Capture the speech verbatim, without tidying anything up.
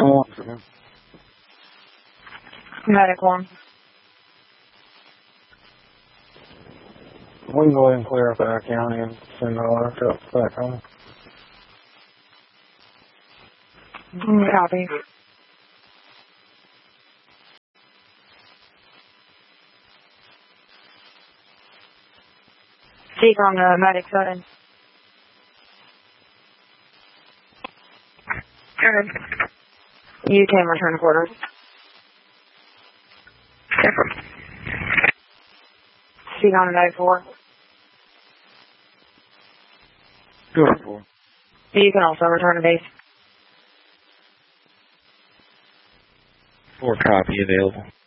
one for him. Medic one. We can go ahead and clear up our county and send all our trucks back home. Mm, copy. Seek on the medic side. Good. You can return to quarters. Seek on the medic four. Go for four. You can also return to base. Four copy available.